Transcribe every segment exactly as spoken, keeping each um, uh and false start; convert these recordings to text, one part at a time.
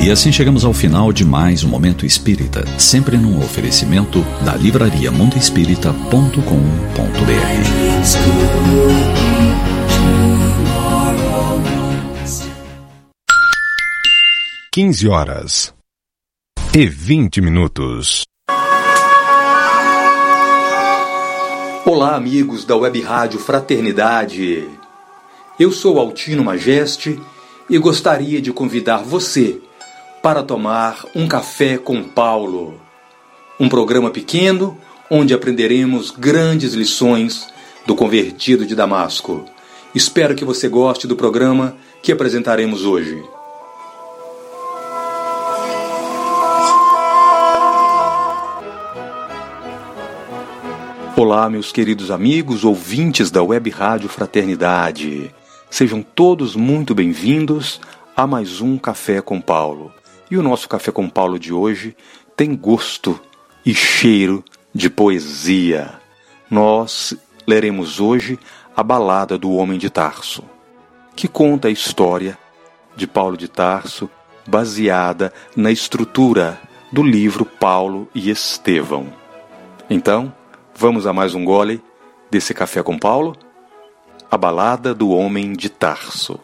E assim chegamos ao final de mais um Momento Espírita, sempre num oferecimento da livraria mundo espírita ponto com ponto b r. quinze horas e vinte minutos. Olá, amigos da Web Rádio Fraternidade. Eu sou Altino Majeste e gostaria de convidar você para tomar um café com Paulo. Um programa pequeno onde aprenderemos grandes lições do convertido de Damasco. Espero que você goste do programa que apresentaremos hoje. Olá, meus queridos amigos, ouvintes da Web Rádio Fraternidade. Sejam todos muito bem-vindos a mais um Café com Paulo. E o nosso Café com Paulo de hoje tem gosto e cheiro de poesia. Nós leremos hoje a Balada do Homem de Tarso, que conta a história de Paulo de Tarso, baseada na estrutura do livro Paulo e Estevão. Então, vamos a mais um gole desse Café com Paulo? A Balada do Homem de Tarso.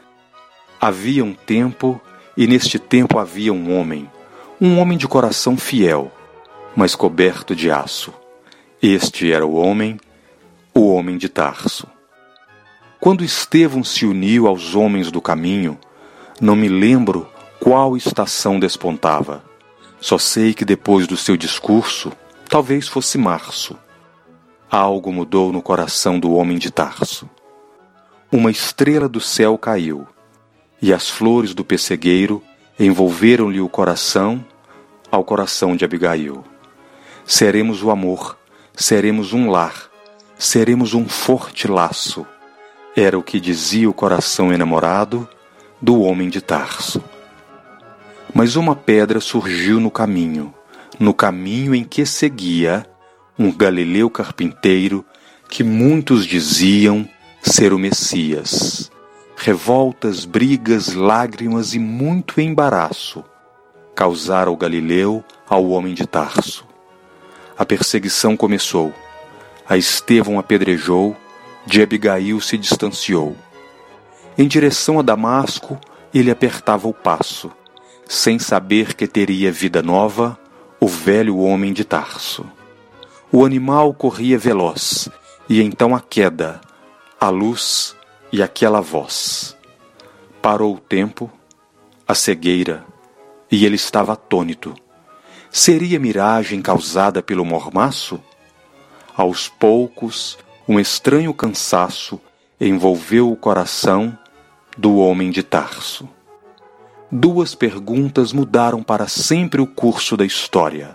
Havia um tempo, e neste tempo havia um homem, um homem de coração fiel, mas coberto de aço. Este era o homem, o homem de Tarso. Quando Estevão se uniu aos homens do caminho, não me lembro qual estação despontava. Só sei que depois do seu discurso, talvez fosse março, algo mudou no coração do homem de Tarso. Uma estrela do céu caiu, e as flores do pessegueiro envolveram-lhe o coração ao coração de Abigail. Seremos o amor, seremos um lar, seremos um forte laço. Era o que dizia o coração enamorado do homem de Tarso. Mas uma pedra surgiu no caminho, no caminho em que seguia um galileu carpinteiro que muitos diziam ser o Messias. Revoltas, brigas, lágrimas e muito embaraço causaram o Galileu ao homem de Tarso. A perseguição começou. A Estevão apedrejou, de Abigail se distanciou. Em direção a Damasco, ele apertava o passo, sem saber que teria vida nova o velho homem de Tarso. O animal corria veloz, e então a queda, a luz e aquela voz. Parou o tempo, a cegueira, e ele estava atônito. Seria miragem causada pelo mormaço? Aos poucos, um estranho cansaço envolveu o coração do homem de Tarso. Duas perguntas mudaram para sempre o curso da história.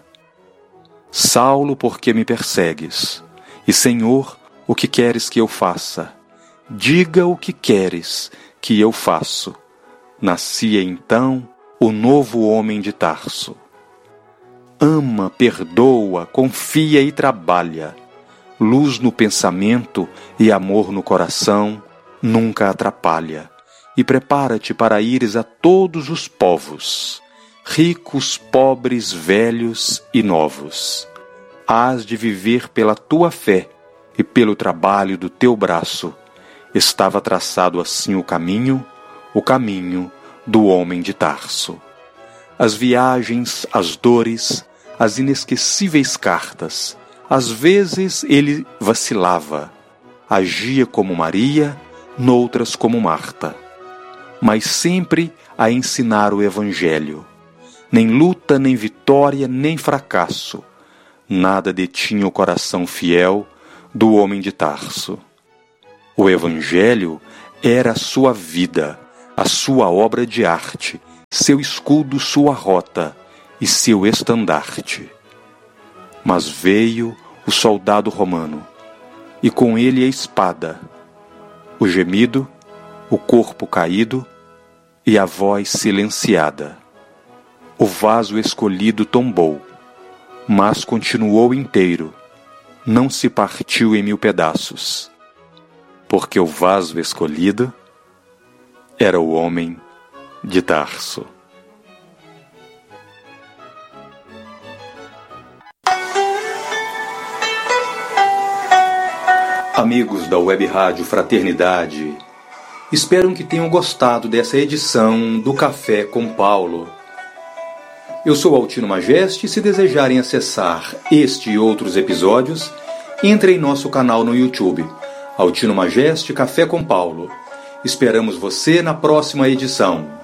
Saulo, por que me persegues? E Senhor, o que queres que eu faça? Diga o que queres que eu faço. Nascia então o novo homem de Tarso. Ama, perdoa, confia e trabalha. Luz no pensamento e amor no coração nunca atrapalha. E prepara-te para ires a todos os povos, ricos, pobres, velhos e novos. Hás de viver pela tua fé e pelo trabalho do teu braço. Estava traçado assim o caminho, o caminho do homem de Tarso. As viagens, as dores, as inesquecíveis cartas. Às vezes ele vacilava, agia como Maria, noutras como Marta, mas sempre a ensinar o Evangelho. Nem luta, nem vitória, nem fracasso. Nada detinha o coração fiel do homem de Tarso. O Evangelho era a sua vida, a sua obra de arte, seu escudo, sua rota e seu estandarte. Mas veio o soldado romano, e com ele a espada, o gemido, o corpo caído e a voz silenciada. O vaso escolhido tombou, mas continuou inteiro, não se partiu em mil pedaços, porque o vaso escolhido era o homem de Tarso. Amigos da Web Rádio Fraternidade, espero que tenham gostado dessa edição do Café com Paulo. Eu sou Altino Majeste e se desejarem acessar este e outros episódios, entre em nosso canal no YouTube, Altino Majeste Café com Paulo. Esperamos você na próxima edição.